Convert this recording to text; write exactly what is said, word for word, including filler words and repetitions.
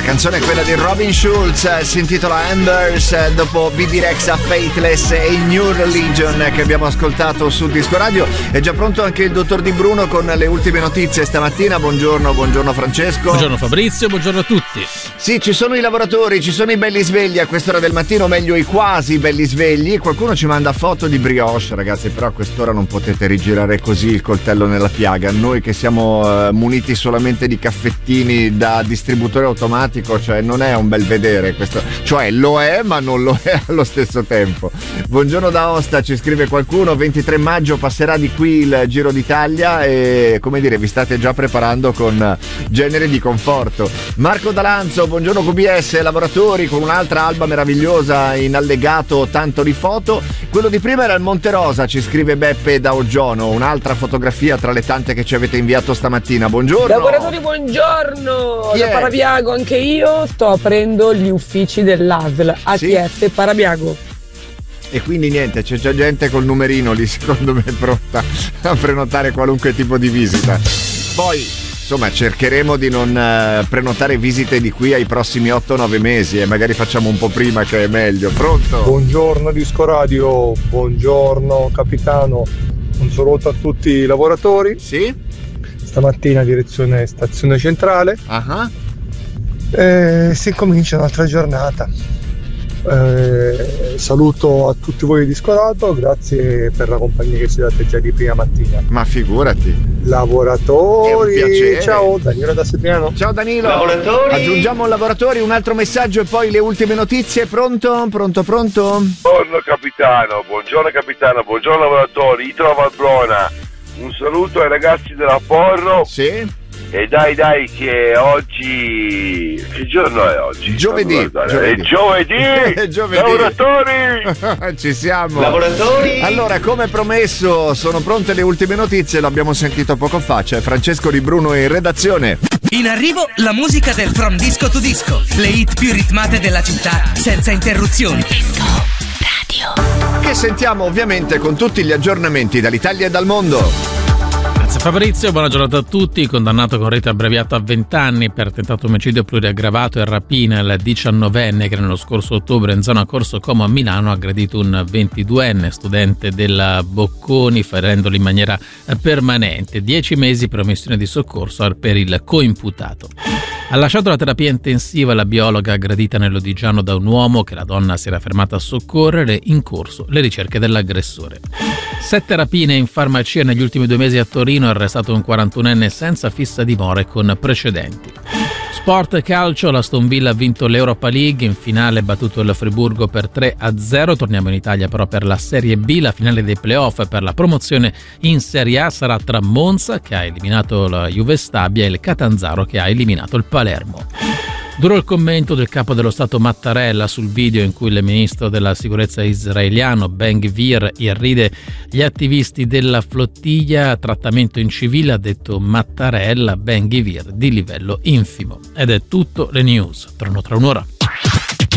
canzone è quella di Robin Schulz, si intitola Embers, dopo B D Rexa, Faithless e New Religion che abbiamo ascoltato su Disco Radio. È già pronto anche il dottor Di Bruno con le ultime notizie stamattina. Buongiorno, buongiorno Francesco. Buongiorno Fabrizio, buongiorno a tutti. Sì, ci sono i lavoratori, ci sono i belli svegli a quest'ora del mattino, o meglio i quasi belli svegli. Qualcuno ci manda foto di brioche, ragazzi, però a quest'ora non potete rigirare così il coltello nella piaga. Noi che siamo uh, muniti solamente di caffettini da distributore automatico, cioè non è un bel vedere questo, cioè lo è ma non lo è allo stesso tempo. Buongiorno da Aosta, ci scrive qualcuno, ventitré maggio passerà di qui il Giro d'Italia e come dire vi state già preparando con genere di conforto. Marco D'Alanzo, buongiorno Q B S, lavoratori, con un'altra alba meravigliosa in allegato, tanto di foto. Quello di prima era il Monte Rosa, ci scrive Beppe da Oggiano, un'altra fotografia tra le tante che ci avete inviato stamattina. Buongiorno lavoratori, buongiorno. Chi da è? Parabiago anche io sto aprendo gli uffici dell'A S L A T F sì? Parabiago. E quindi niente, c'è già gente col numerino lì secondo me pronta a prenotare qualunque tipo di visita. Poi insomma cercheremo di non uh, prenotare visite di qui ai prossimi otto nove mesi e magari facciamo un po' prima che è meglio. Pronto? Buongiorno Disco Radio, buongiorno capitano, un saluto a tutti i lavoratori. Sì? Stamattina direzione stazione centrale. Uh-huh. E si comincia un'altra giornata. Eh, saluto a tutti voi di Scorato, grazie per la compagnia che ci date già di prima mattina. Ma figurati. Lavoratori, è un piacere. Ciao, Danilo da Settiano. Ciao Danilo. Lavoratori. Aggiungiamo lavoratori, un altro messaggio e poi le ultime notizie. Pronto? Pronto, pronto? Buongiorno capitano, buongiorno capitano, buongiorno lavoratori, Italo Valbrona. Un saluto ai ragazzi della Porro. Sì. E dai dai che oggi... Che giorno è oggi? Giovedì. Giovedì. È giovedì! Giovedì. Lavoratori! Ci siamo. Lavoratori! Allora, come promesso, sono pronte le ultime notizie, l'abbiamo sentito poco fa, c'è Francesco Di Bruno in redazione. In arrivo la musica del From Disco to Disco, le hit più ritmate della città, senza interruzioni. Disco Radio. Che sentiamo ovviamente con tutti gli aggiornamenti dall'Italia e dal mondo. Grazie Fabrizio, buona giornata a tutti. Condannato con rete abbreviato a venti anni per tentato omicidio pluriaggravato e rapina, il diciannovenne che nello scorso ottobre in zona Corso Como a Milano ha aggredito un ventiduenne studente della Bocconi, ferendolo in maniera permanente. Dieci mesi per omissione di soccorso per il coimputato. Ha lasciato la terapia intensiva la biologa aggredita nell'Odigiano da un uomo che la donna si era fermata a soccorrere, in corso le ricerche dell'aggressore. Sette rapine in farmacia negli ultimi due mesi a Torino, arrestato un quarantunenne senza fissa dimora e con precedenti. Sport e calcio, l'Aston Villa ha vinto l'Europa League, in finale battuto il Friburgo per tre a zero. Torniamo in Italia però per la Serie B, la finale dei playoff per la promozione in Serie A sarà tra Monza che ha eliminato la Juve Stabia e il Catanzaro che ha eliminato il Palermo. Duro il commento del capo dello Stato Mattarella sul video in cui il ministro della sicurezza israeliano Ben Gvir irride gli attivisti della flottiglia. Trattamento in civile, ha detto Mattarella. Ben Gvir di livello infimo. Ed è tutto, le news torno tra un'ora.